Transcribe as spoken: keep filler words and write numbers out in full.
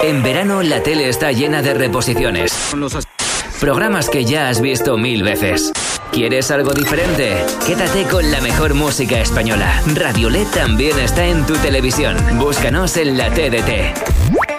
En verano la tele está llena de reposiciones. Programas que ya has visto mil veces. ¿Quieres algo diferente? Quédate con la mejor música española. Radio L E D también está en tu televisión. Búscanos en la T D T.